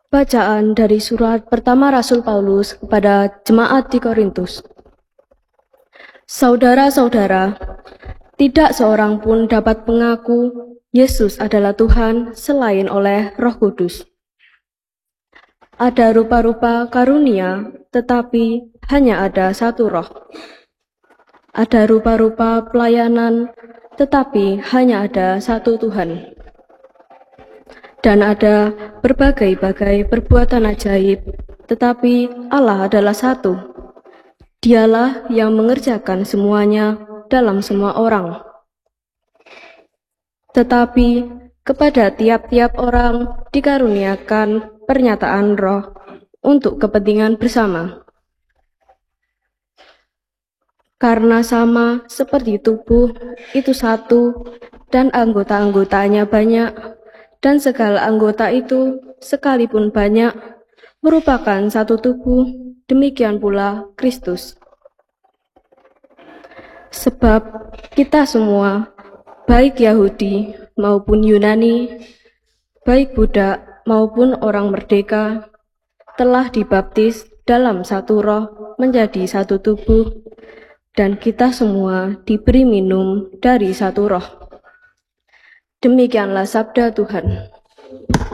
Bacaan dari surat pertama Rasul Paulus kepada jemaat di Korintus. Saudara-saudara, tidak seorang pun dapat mengaku Yesus adalah Tuhan selain oleh Roh Kudus. Ada rupa-rupa karunia, tetapi hanya ada satu Roh. Ada rupa-rupa pelayanan, tetapi hanya ada satu Tuhan. Dan ada berbagai-bagai perbuatan ajaib, tetapi Allah adalah satu. Dialah yang mengerjakan semuanya dalam semua orang. Tetapi kepada tiap-tiap orang dikaruniakan pernyataan Roh untuk kepentingan bersama. Karena sama seperti tubuh itu satu dan anggota-anggotanya banyak, dan segala anggota itu sekalipun banyak merupakan satu tubuh, demikian pula Kristus. Sebab kita semua, baik Yahudi maupun Yunani, baik budak maupun orang merdeka, telah dibaptis dalam satu Roh menjadi satu tubuh, dan kita semua diberi minum dari satu Roh. Demikianlah sabda Tuhan.